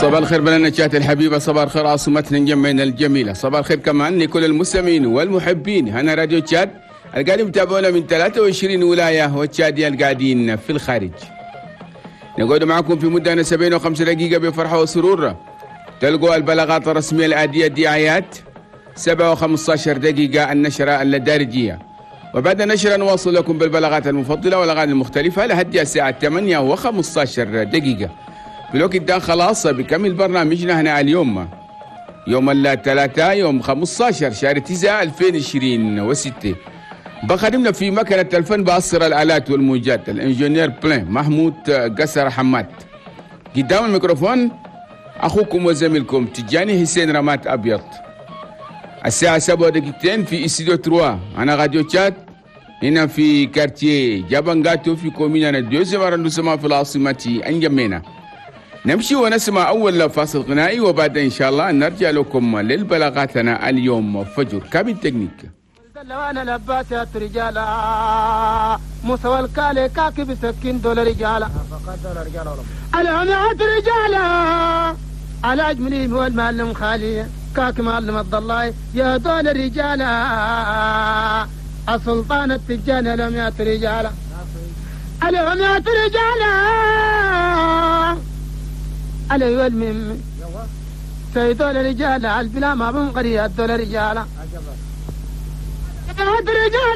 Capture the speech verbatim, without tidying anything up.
صباح الخير بلدناتنا الحبيبة، صباح الخير عاصمتنا جمعنا الجميلة، صباح الخير كمان لكل المستمعين والمحبين. هنا راديو تشاد القاعدين يتابعونا من ثلاثة وعشرين ولاية والتشادية القاعدين في الخارج. نقعد معكم في مدة سبعين وخمس دقيقة بفرحة وسرور. تلقوا البلاغات الرسمية الآتية الدعايات سبعة وخمسة عشر دقيقة النشرة الدارجية، وبعد النشرة نواصل لكم بالبلاغات المفضلة والأغاني المختلفة لحد الساعة ثمانية وخمسة عشر دقيقة. في الوقت ده خلاص بكمل برنامجنا هنا اليوم يوم الثلاثاء يوم خمسة عشر شهر تسعة ألفين وعشرين وستة. بخدمنا في مكنة الفن بأسر الآلات والموجات الإنجنير بلين محمود قصر حماد. قدام الميكروفون أخوكم وزميلكم تجاني حسين رمات أبيض. الساعة سبعة دقيقتين في استوديو ثلاثة. أنا راديو تشاد هنا في كارتيه جابانغاتو في كومينا دوزيام أراندوسما في العاصمة أنجمينا. نمشي ونسمع أول فاصل غنائي وبعد إن شاء الله نرجع لكم للبلاغاتنا اليوم فجر كابين تكنيك. وانا لباسات رجالا موسى والكالي كاكي بسكين دول رجالا الهمات رجالا على اجملي هو المعلم خالي كاكي معلم الضلاي يا دول رجالا السلطان التجان الهمات رجالا الهمات رجالا علي والمم سيدول رجالا البلا ما بنقري الدول رجالا.